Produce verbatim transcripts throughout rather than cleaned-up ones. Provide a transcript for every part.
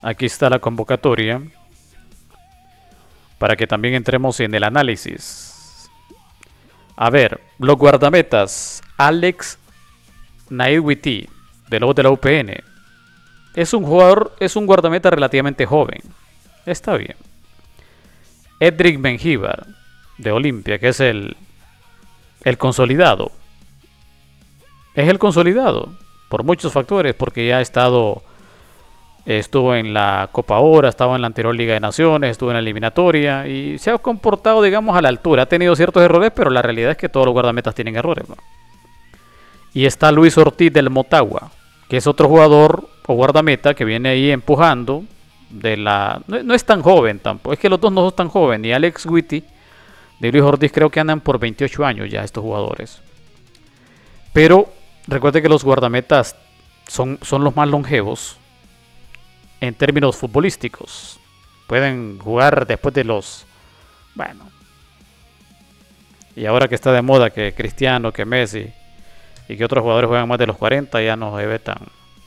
Aquí está la convocatoria para que también entremos en el análisis. A ver, los guardametas. Alex Nailwiti, de los de la U P N. Es un jugador, es un guardameta relativamente joven. Está bien. Edric Mengíbar, de Olimpia, que es el, el consolidado. Es el consolidado, por muchos factores, porque ya ha estado, estuvo en la Copa Oro, estaba en la anterior Liga de Naciones, estuvo en la eliminatoria y se ha comportado, digamos, a la altura. Ha tenido ciertos errores, pero la realidad es que todos los guardametas tienen errores, ¿no? Y está Luis Ortiz del Motagua, que es otro jugador o guardameta que viene ahí empujando. De la, no, no es tan joven tampoco, es que los dos no son tan jóvenes. Y Alex Witty de Luis Ortiz creo que andan por veintiocho años ya estos jugadores. Pero recuerde que los guardametas son, son los más longevos en términos futbolísticos. Pueden jugar después de los... Bueno. Y ahora que está de moda que Cristiano, que Messi y que otros jugadores juegan más de los cuarenta, ya no se ve tan,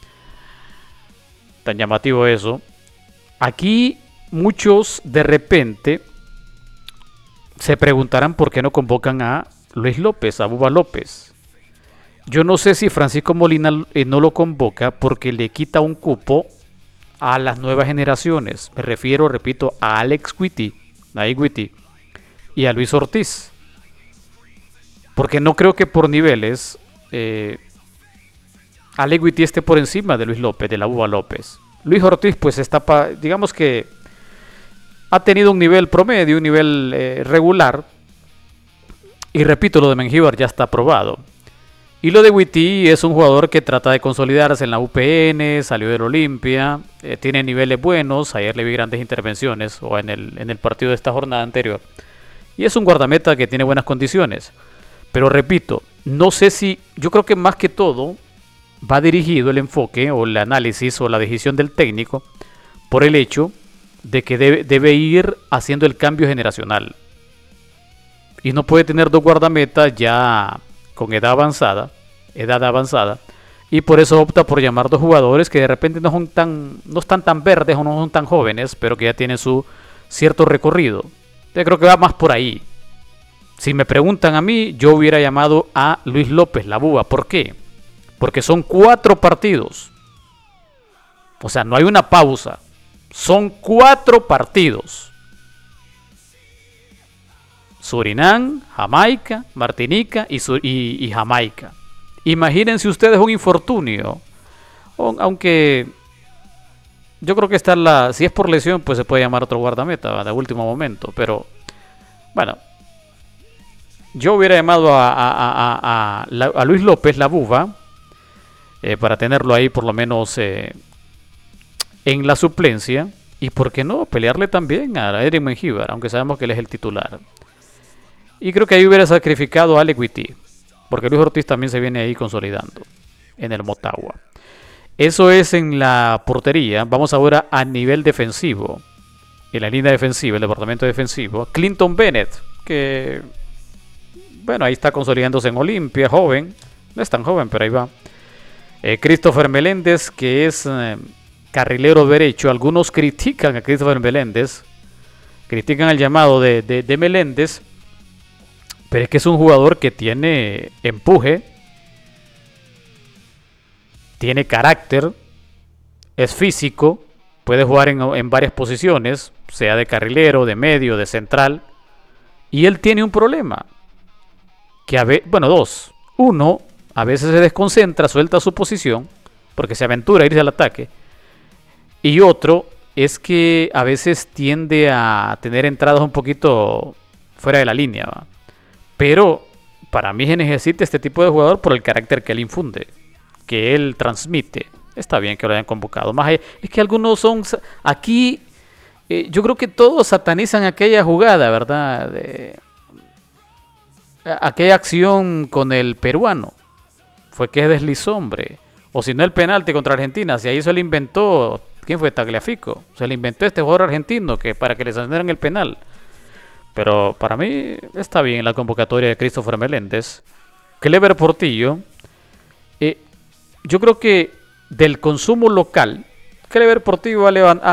tan llamativo eso. Aquí muchos de repente se preguntarán por qué no convocan a Luis López, a Bubba López. Yo no sé si Francisco Molina no lo convoca porque le quita un cupo a las nuevas generaciones. Me refiero, repito, a Alex Witty, a Witty y a Luis Ortiz. Porque no creo que por niveles eh, Alex Witty esté por encima de Luis López, de la Bubba López. Luis Ortiz pues está, pa, digamos que ha tenido un nivel promedio, un nivel eh, regular. Y repito, lo de Mengíbar ya está aprobado. Y lo de Witty es un jugador que trata de consolidarse en la U P N, salió del Olimpia, eh, tiene niveles buenos, ayer le vi grandes intervenciones, o en el, en el partido de esta jornada anterior. Y es un guardameta que tiene buenas condiciones. Pero repito, no sé si, yo creo que más que todo va dirigido el enfoque o el análisis o la decisión del técnico por el hecho de que debe, debe ir haciendo el cambio generacional. Y no puede tener dos guardametas ya con edad avanzada, edad avanzada, y por eso opta por llamar dos jugadores que de repente no son tan, no están tan verdes o no son tan jóvenes, pero que ya tienen su cierto recorrido. Yo creo que va más por ahí. Si me preguntan a mí, yo hubiera llamado a Luis López, la Búa. ¿Por qué? Porque son cuatro partidos. O sea, no hay una pausa. Son cuatro partidos. Surinam, Jamaica, Martinica y, y, y Jamaica. Imagínense ustedes un infortunio. Aunque yo creo que está la, si es por lesión, pues se puede llamar otro guardameta de último momento. Pero bueno, yo hubiera llamado a, a, a, a, a Luis López, la Buba, eh, para tenerlo ahí por lo menos eh, en la suplencia. Y por qué no, pelearle también a Edric Mengíbar, aunque sabemos que él es el titular. Y creo que ahí hubiera sacrificado a Alex Witty, porque Luis Ortiz también se viene ahí consolidando en el Motagua. Eso es en la portería. Vamos ahora a nivel defensivo. En la línea defensiva, el departamento defensivo, Clinton Bennett, que bueno, ahí está consolidándose en Olimpia, joven. No es tan joven, pero ahí va. Eh, Christopher Meléndez, que es eh, carrilero derecho. Algunos critican a Christopher Meléndez, critican el llamado de, de, de Meléndez, pero es que es un jugador que tiene empuje, tiene carácter, es físico, puede jugar en, en varias posiciones, sea de carrilero, de medio, de central. Y él tiene un problema, que a ve, bueno, dos. Uno, a veces se desconcentra, suelta su posición, porque se aventura a irse al ataque. Y otro es que a veces tiende a tener entradas un poquito fuera de la línea, ¿va? Pero para mí se necesita este tipo de jugador por el carácter que él infunde, que él transmite. Está bien que lo hayan convocado. Más allá, es que algunos son... Aquí eh, yo creo que todos satanizan aquella jugada, ¿verdad? De, aquella acción con el peruano. Fue que deslizó, hombre. O si no el penalti contra Argentina. Si ahí se le inventó... ¿Quién fue? Tagliafico. Se le inventó este jugador argentino que para que le sancionaran el penal. Pero para mí está bien la convocatoria de Christopher Meléndez. Clever Portillo. Eh, yo creo que del consumo local, Clever Portillo ha,